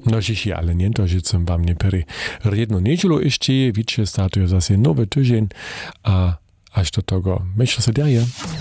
No dziś ale nie to, że jsem wam nie peri jedną niedzielu jeszcze, wiecie, startuje zase nowy tydzień, a aż do tego, myślę sobie,